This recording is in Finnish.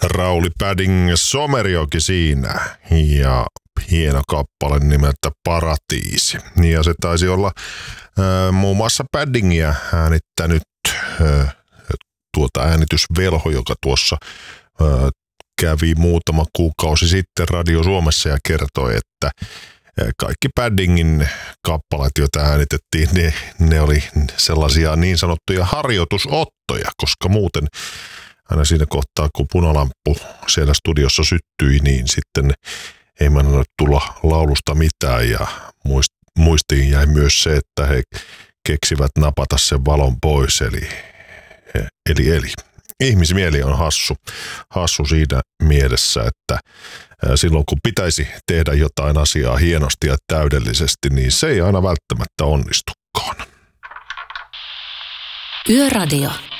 Rauli Padding Somerjoki siinä ja hieno kappale nimeltä Paratiisi. Ja se taisi olla muun muassa Paddingia äänittänyt äänitysvelho, joka tuossa kävi muutama kuukausi sitten Radio Suomessa ja kertoi, että kaikki Paddingin kappaleet, joita äänitettiin, ne oli sellaisia niin sanottuja harjoitusottoja, koska muuten aina siinä kohtaa, kun punalamppu siellä studiossa syttyi, niin sitten ei mennä tulla laulusta mitään ja muistiin jäi myös se, että he keksivät napata sen valon pois, eli ihmismieli on hassu siinä mielessä, että silloin kun pitäisi tehdä jotain asiaa hienosti ja täydellisesti, niin se ei aina välttämättä onnistukaan. Yöradio.